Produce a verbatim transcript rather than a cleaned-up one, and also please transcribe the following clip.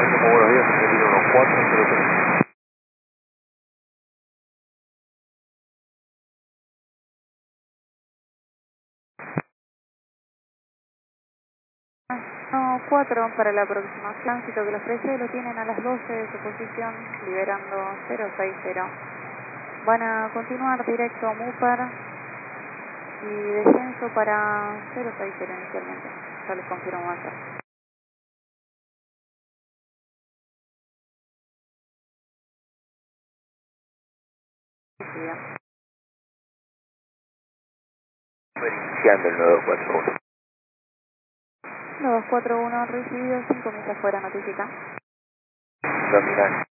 Máximo, buenos días, señorita uno cuatro cero tres. No, cuatro para la aproximación, tránsito que lo ofrece, lo tienen a las doce de su posición, liberando cero seis cero. Van a continuar directo a Mupar y descenso para cero seis cero inicialmente. Ya les confirmo más tarde. Iniciando el nueve cuatro uno. nueve dos cuatro uno recibido, cinco millas fuera, notifica. Dominante.